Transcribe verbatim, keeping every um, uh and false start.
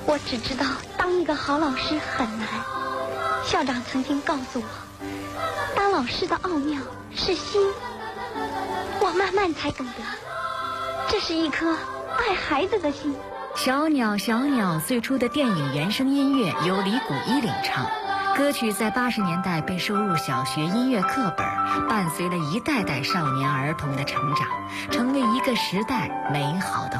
我只知道当一个好老师很难。校长曾经告诉我，当老师的奥妙是心。我慢慢才懂得，这是一颗爱孩子的心。 小鸟小鸟最初的电影原声音乐由李谷一领唱，歌曲在八十年代被收入小学音乐课本，伴随了一代代少年儿童的成长，成为一个时代美好的